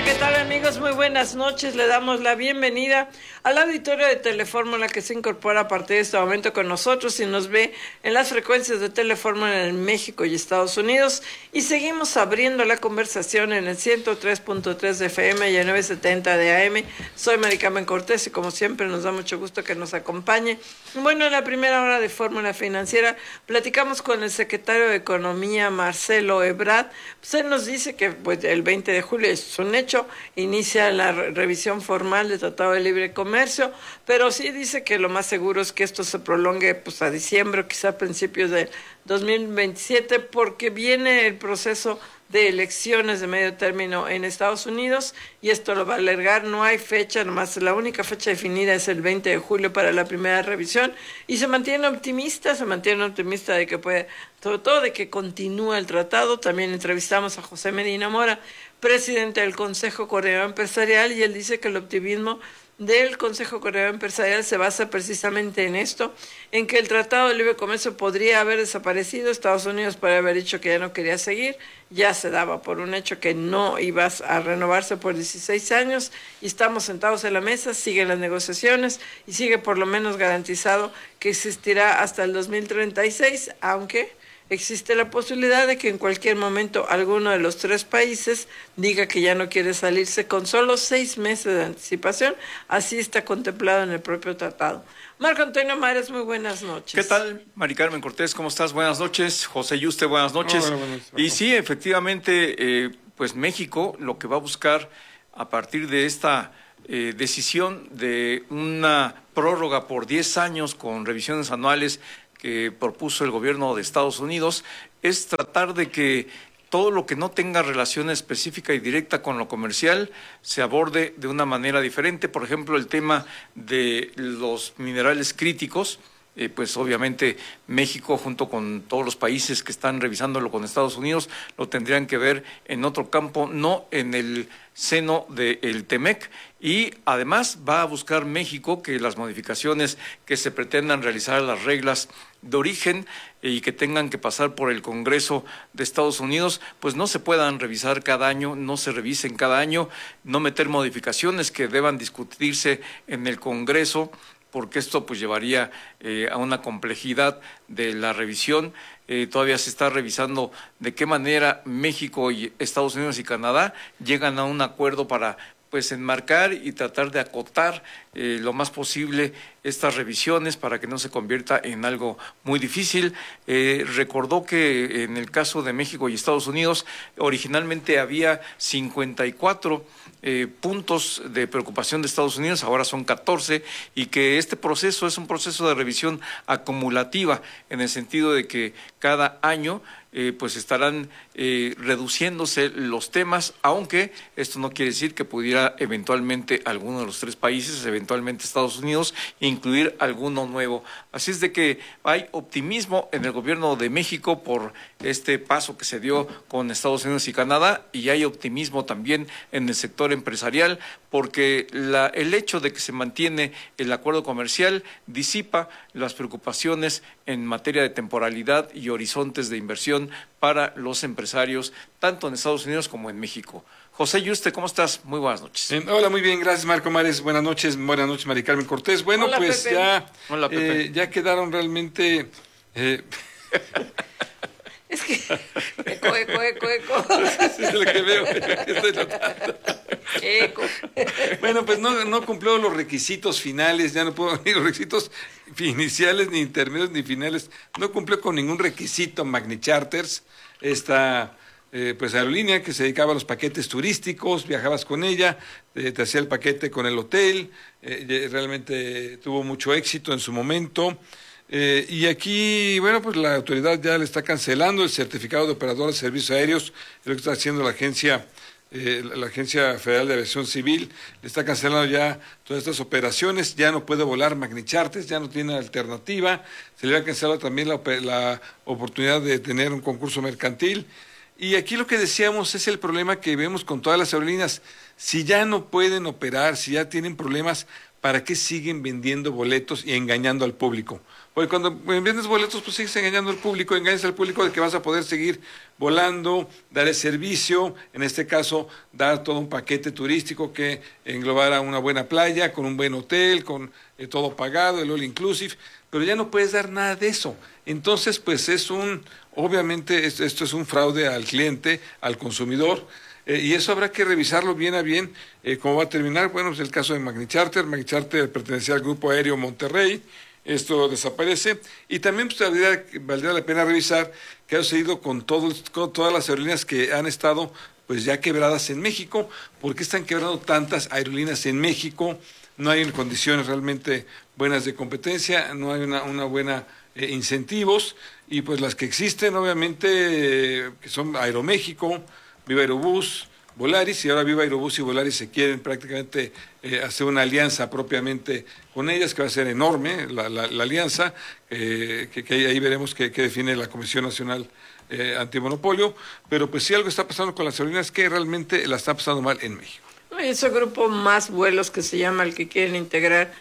Hola, ¿qué tal amigos? Muy buenas noches. Le damos la bienvenida al auditorio de Telefórmula que se incorpora a partir de este momento con nosotros y nos ve en las frecuencias de Telefórmula en México y Estados Unidos. Y seguimos abriendo la conversación en el 103.3 de FM y el 970 de AM. Soy Mari Carmen Cortés y como siempre nos da mucho gusto que nos acompañe. Bueno, en la primera hora de Fórmula Financiera platicamos con el secretario de Economía, Marcelo Ebrard. Pues él nos dice que pues, el 20 de julio es un hecho, inicia la revisión formal del Tratado de Libre Comercio, pero sí dice que lo más seguro es que esto se prolongue pues, a diciembre, quizá a principios de 2027, porque viene el proceso de elecciones de medio término en Estados Unidos y esto lo va a alargar. No hay fecha, nomás la única fecha definida es el 20 de julio para la primera revisión y se mantiene optimista de que puede, sobre todo de que continúe el tratado. También entrevistamos a José Medina Mora, presidente del Consejo Coordinador Empresarial, y él dice que el optimismo del Consejo Coordinador Empresarial se basa precisamente en esto, en que el Tratado de Libre Comercio podría haber desaparecido. Estados Unidos podría haber dicho que ya no quería seguir, ya se daba por un hecho que no iba a renovarse por 16 años y estamos sentados en la mesa, siguen las negociaciones y sigue por lo menos garantizado que existirá hasta el 2036, aunque existe la posibilidad de que en cualquier momento alguno de los tres países diga que ya no quiere salirse con solo 6 meses de anticipación. Así está contemplado en el propio tratado. Marco Antonio Mares, muy buenas noches. ¿Qué tal, Mari Carmen Cortés? ¿Cómo estás? Buenas noches. José Yuste, buenas noches. Y sí, efectivamente, pues México lo que va a buscar a partir de esta decisión de una prórroga por 10 años con revisiones anuales que propuso el gobierno de Estados Unidos, es tratar de que todo lo que no tenga relación específica y directa con lo comercial se aborde de una manera diferente. Por ejemplo, el tema de los minerales críticos, pues obviamente México junto con todos los países que están revisándolo con Estados Unidos lo tendrían que ver en otro campo, no en el seno del TEMEC, y además va a buscar México que las modificaciones que se pretendan realizar a las reglas de origen y que tengan que pasar por el Congreso de Estados Unidos, pues no se puedan revisar cada año, no se revisen cada año, no meter modificaciones que deban discutirse en el Congreso, porque esto pues llevaría a una complejidad de la revisión. Todavía se está revisando de qué manera México y Estados Unidos y Canadá llegan a un acuerdo para pues enmarcar y tratar de acotar lo más posible estas revisiones para que no se convierta en algo muy difícil. Recordó que en el caso de México y Estados Unidos originalmente había 54 puntos de preocupación de Estados Unidos, ahora son 14, y que este proceso es un proceso de revisión acumulativa en el sentido de que cada año pues estarán reduciéndose los temas, aunque esto no quiere decir que pudiera eventualmente alguno de los tres países, eventualmente Estados Unidos, incluir alguno nuevo. Así es de que hay optimismo en el gobierno de México por este paso que se dio con Estados Unidos y Canadá, y hay optimismo también en el sector empresarial, porque el hecho de que se mantiene el acuerdo comercial disipa las preocupaciones en materia de temporalidad y horizontes de inversión para los empresarios, tanto en Estados Unidos como en México. José Yuste, ¿cómo estás? Muy buenas noches. Hola, muy bien, gracias Marco Mares. Buenas noches, Mari Carmen Cortés. Bueno, hola, pues Pepe. Hola, Pepe. Ya quedaron realmente... Es que eco. Es lo que veo, estoy notando. Eco. Bueno, pues no cumplió los requisitos finales, ya no puedo ni los requisitos iniciales, ni intermedios, ni finales. No cumplió con ningún requisito Magni Charters, esta pues aerolínea que se dedicaba a los paquetes turísticos, viajabas con ella, te hacía el paquete con el hotel, realmente tuvo mucho éxito en su momento. Y aquí, bueno, pues la autoridad ya le está cancelando el certificado de operador de servicios aéreos, es lo que está haciendo la Agencia Federal de Aviación Civil, le está cancelando ya todas estas operaciones, ya no puede volar Magni Charters, ya no tiene alternativa, se le ha cancelado también la oportunidad de tener un concurso mercantil. Y aquí lo que decíamos es el problema que vemos con todas las aerolíneas, si ya no pueden operar, si ya tienen problemas, ¿para qué siguen vendiendo boletos y engañando al público? Porque cuando vendes boletos, pues sigues engañando al público, engañas al público de que vas a poder seguir volando, dar el servicio, en este caso, dar todo un paquete turístico que englobara una buena playa, con un buen hotel, con todo pagado, el all inclusive, pero ya no puedes dar nada de eso. Entonces, pues obviamente esto es un fraude al cliente, al consumidor, y eso habrá que revisarlo bien a bien, cómo va a terminar. Bueno, es el caso de Magnicharter. Magnicharter pertenecía al Grupo Aéreo Monterrey, esto desaparece, y también pues, valdría la pena revisar qué ha sucedido con todas las aerolíneas que han estado pues ya quebradas en México. ¿Por qué están quebrando tantas aerolíneas en México? No hay condiciones realmente buenas de competencia, no hay una buena incentivos, y pues las que existen obviamente que son Aeroméxico, Viva Aerobús, Volaris, y ahora Viva Aerobús y Volaris se quieren prácticamente hacer una alianza propiamente con ellas, que va a ser enorme la alianza, que ahí veremos qué define la Comisión Nacional Antimonopolio, pero pues sí algo está pasando con las aerolíneas que realmente la está pasando mal en México. Ese grupo Más Vuelos, que se llama el que quieren integrar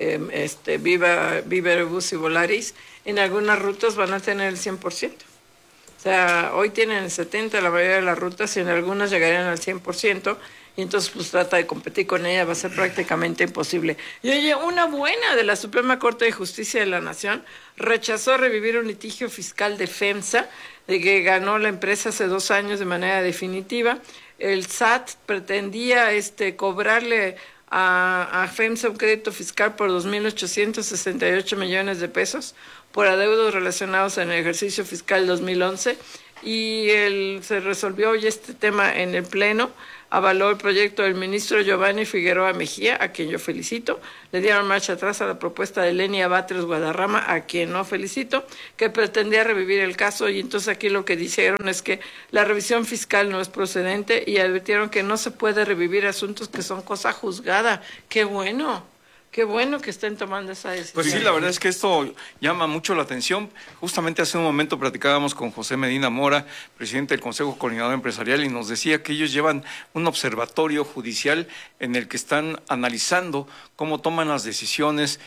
Viva Aerobús y Volaris, en algunas rutas van a tener el 100%. O sea, hoy tienen el 70% la mayoría de las rutas, y en algunas llegarían al 100%, y entonces pues trata de competir con ella, va a ser prácticamente imposible. Y oye, una buena de la Suprema Corte de Justicia de la Nación rechazó revivir un litigio fiscal de FEMSA, de que ganó la empresa hace 2 años de manera definitiva. El SAT pretendía cobrarle a FEMSA un crédito fiscal por 2.868 millones de pesos por adeudos relacionados en el ejercicio fiscal 2011, y se resolvió hoy este tema en el Pleno. Avaló el proyecto del ministro Giovanni Figueroa Mejía, a quien yo felicito. Le dieron marcha atrás a la propuesta de Lenia Batres Guadarrama, a quien no felicito, que pretendía revivir el caso, y entonces aquí lo que dijeron es que la revisión fiscal no es procedente, y advirtieron que no se puede revivir asuntos que son cosa juzgada. ¡Qué bueno! Qué bueno que estén tomando esa decisión. Pues sí, la verdad es que esto llama mucho la atención. Justamente hace un momento platicábamos con José Medina Mora, presidente del Consejo Coordinador Empresarial, y nos decía que ellos llevan un observatorio judicial en el que están analizando cómo toman las decisiones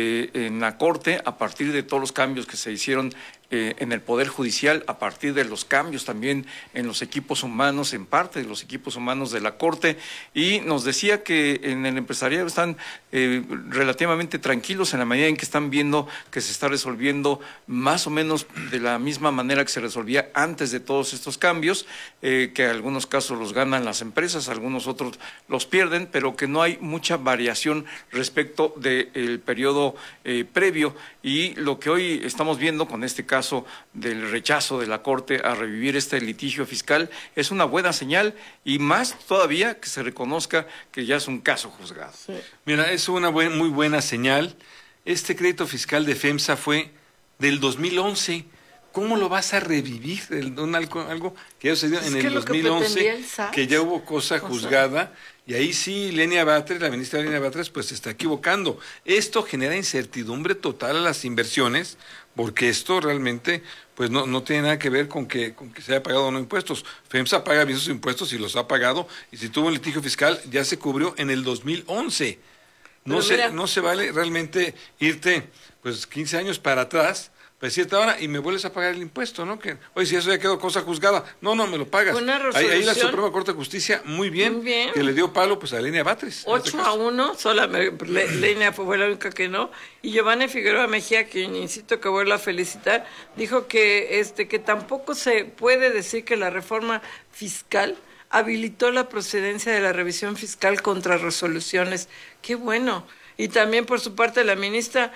en la Corte a partir de todos los cambios que se hicieron en el Poder Judicial, a partir de los cambios también en los equipos humanos, en parte de los equipos humanos de la Corte, y nos decía que en el empresariado están relativamente tranquilos en la medida en que están viendo que se está resolviendo más o menos de la misma manera que se resolvía antes de todos estos cambios, que algunos casos los ganan las empresas, algunos otros los pierden, pero que no hay mucha variación respecto del periodo previo, y lo que hoy estamos viendo con este caso del rechazo de la Corte a revivir este litigio fiscal es una buena señal, y más todavía que se reconozca que ya es un caso juzgado. Sí. Mira, es una muy buena señal. Este crédito fiscal de FEMSA fue del 2011. ¿Cómo lo vas a revivir? Algo que ya sucedió en el 2011, que ya hubo cosa juzgada, y ahí sí Lenia Batres, la ministra Lenia Batres, pues se está equivocando. Esto genera incertidumbre total a las inversiones, porque esto realmente pues no tiene nada que ver con que se haya pagado o no impuestos. FEMSA paga bien sus impuestos y los ha pagado, y si tuvo un litigio fiscal ya se cubrió en el 2011. No se vale realmente irte pues 15 años para atrás, pues decirte ahora y me vuelves a pagar el impuesto, ¿no? Que, oye, si eso ya quedó cosa juzgada, no me lo pagas. Ahí la Suprema Corte de Justicia, muy bien, que le dio palo pues a Lenia Batres. 8-1, solamente Lenia fue la única que no, y Giovanni Figueroa Mejía, quien insisto que vuelvo a felicitar, dijo que que tampoco se puede decir que la reforma fiscal habilitó la procedencia de la revisión fiscal contra resoluciones. ¡Qué bueno! Y también por su parte la ministra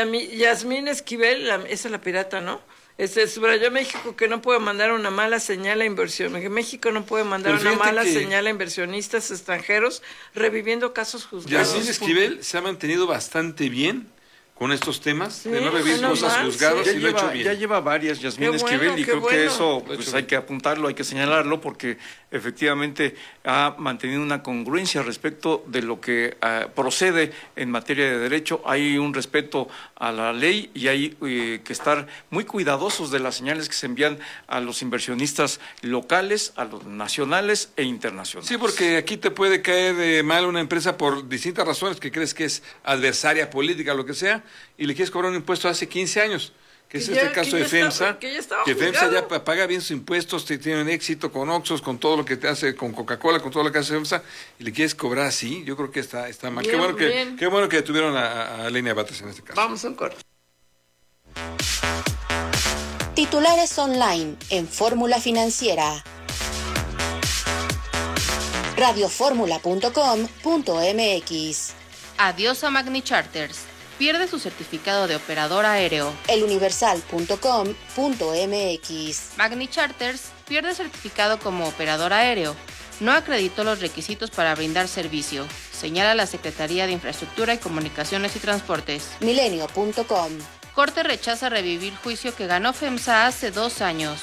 Yasmín Esquivel, esa es la pirata, ¿no? Subrayó México que no puede mandar una mala señal a inversión, que México no puede mandar una mala señal a inversionistas extranjeros reviviendo casos juzgados. Yasmín Esquivel se ha mantenido bastante bien con estos temas, Sí, de no vivir menos cosas mal, juzgadas, Ya y lo ha hecho bien. ya lleva varias, Yasmín Qué Esquivel, bueno, y qué creo que bueno. eso Lo ha pues hecho hay bien. que apuntarlo, hay que señalarlo, porque efectivamente ha mantenido una congruencia respecto de lo que procede en materia de derecho. Hay un respeto a la ley y hay que estar muy cuidadosos de las señales que se envían a los inversionistas locales, a los nacionales e internacionales. Sí, porque aquí te puede caer mal una empresa por distintas razones, que crees que es adversaria política, lo que sea, y le quieres cobrar un impuesto hace 15 años, que es este caso de FEMSA, que ya estaba FEMSA ya juzgado. paga bien sus impuestos, tienen éxito con Oxxos, con todo lo que te hace, con Coca-Cola, con todo lo que hace FEMSA, y le quieres cobrar así, yo creo que está mal. Bien, bien. Qué bueno que detuvieron a Lenia Batres en este caso. Vamos a un corte. Titulares online en Fórmula Financiera. radioformula.com.mx. Adiós a Magni Charters. Pierde su certificado de operador aéreo. eluniversal.com.mx. Magni Charters pierde certificado como operador aéreo. No acreditó los requisitos para brindar servicio, señala la Secretaría de Infraestructura y Comunicaciones y Transportes. Milenio.com. Corte rechaza revivir juicio que ganó FEMSA hace 2 años.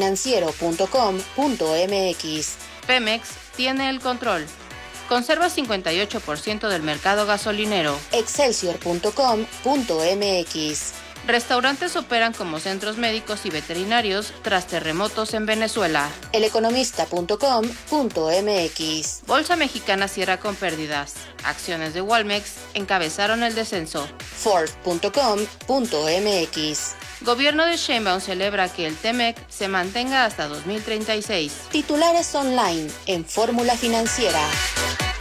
elfinanciero.com.mx. Pemex tiene el control. Conserva 58% del mercado gasolinero. excelsior.com.mx. Restaurantes operan como centros médicos y veterinarios tras terremotos en Venezuela. eleconomista.com.mx. Bolsa Mexicana cierra con pérdidas. Acciones de Walmex encabezaron el descenso. Forbes.com.mx. Gobierno de Sheinbaum celebra que el TEMEC se mantenga hasta 2036. Titulares online en Fórmula Financiera.